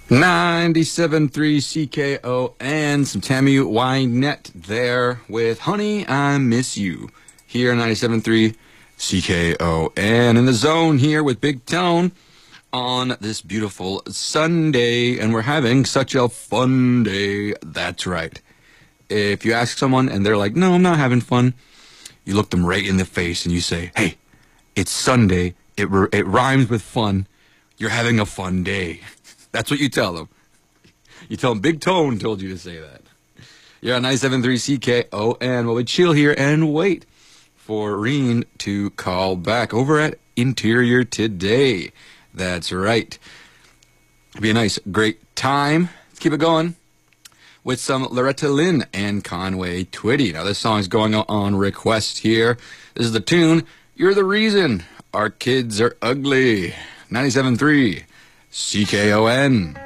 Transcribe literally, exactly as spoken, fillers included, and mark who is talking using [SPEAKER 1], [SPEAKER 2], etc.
[SPEAKER 1] ninety-seven point three C K O and some Tammy Wynette there with Honey, I Miss You. Here on ninety-seven point three C K O and in the zone here with Big Tone on this beautiful Sunday. And we're having such a fun day. That's right. If you ask someone and they're like, no, I'm not having fun, you look them right in the face and you say, hey, it's Sunday. It, it rhymes with fun. You're having a fun day. That's what you tell them. You tell them Big Tone told you to say that. You're on ninety-seven point three C K O N. Well, we chill here and wait for Reen to call back over at Interior Today. That's right. It'll be a nice, great time. Let's keep it going with some Loretta Lynn and Conway Twitty. Now, this song is going on request here. This is the tune, You're the Reason Our Kids Are Ugly. ninety-seven point three C K O N.